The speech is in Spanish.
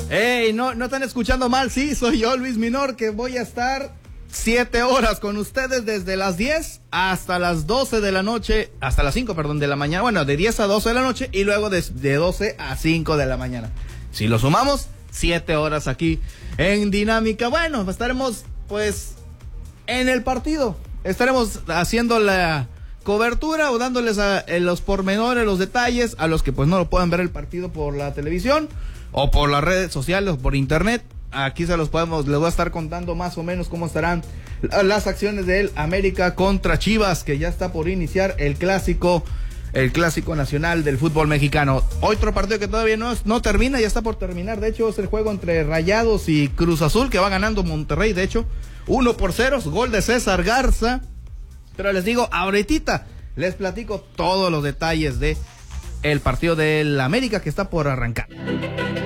Hey, no están escuchando mal, sí, soy yo, Luis Minor, que voy a estar 7 horas con ustedes desde las 10 hasta las 12 de la noche, hasta las 5, perdón, de la mañana, bueno, de 10 a 12 de la noche y luego de 12 a 5 de la mañana. Si lo sumamos, 7 horas aquí en Dinámica. Bueno, estaremos pues en el partido, estaremos haciendo la cobertura o dándoles los pormenores, los detalles a los que pues no lo puedan ver el partido por la televisión o por las redes sociales o por internet. Aquí les voy a estar contando más o menos cómo estarán las acciones del América contra Chivas, que ya está por iniciar el clásico nacional del fútbol mexicano. Otro partido que todavía no termina, ya está por terminar. De hecho, es el juego entre Rayados y Cruz Azul, que va ganando Monterrey, de hecho, 1-0, gol de César Garza. Pero les digo, ahorita les platico todos los detalles de el partido del América que está por arrancar.